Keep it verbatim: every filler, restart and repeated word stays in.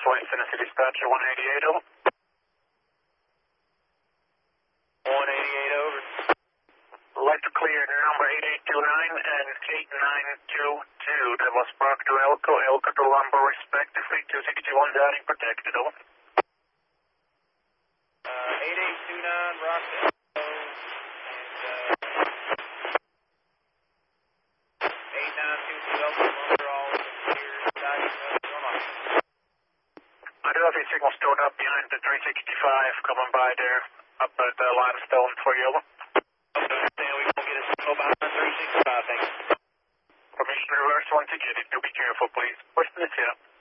West Tennessee Dispatcher one eighty-eight, over. one eighty-eight, over. Like to clear number eight eight two nine and eight nine two two. That was Park to Elko, Elko to Lumber respectively, two sixty-one Downing protected, over. Uh, eight eight two nine, Rock to Elko, and uh, eight nine two two Elko Lumber, all clear, diving up, come on. I do have a signal stored up behind the three sixty-five, coming by there, up at the limestone for you, over. Understand, we won't get a signal behind three sixty-five, thanks. Permission reverse once you get it. Do be careful, please. West Tennessee.